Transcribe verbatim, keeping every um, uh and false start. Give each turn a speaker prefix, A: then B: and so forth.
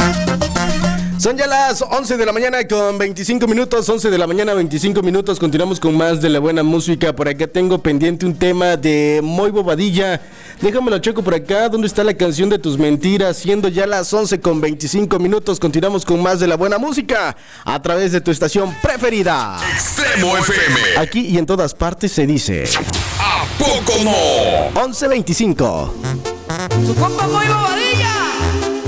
A: Son ya las once de la mañana con veinticinco minutos, once de la mañana veinticinco minutos, continuamos con más de la buena música. Por acá tengo pendiente un tema de Moy Bobadilla, déjamelo checo por acá, ¿dónde está la canción de tus mentiras? Siendo ya las once con veinticinco minutos, continuamos con más de la buena música a través de tu estación preferida,
B: Extremo F M.
A: Aquí y en todas partes se dice
B: ¿A poco no?
A: once veinticinco.
C: Su compa Moy Bobadilla.